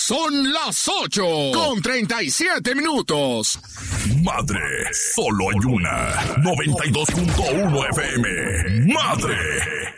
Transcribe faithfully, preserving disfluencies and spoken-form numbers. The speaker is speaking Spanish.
Son las ocho con treinta y siete minutos. Madre, solo hay una. noventa y dos punto uno F M. Madre.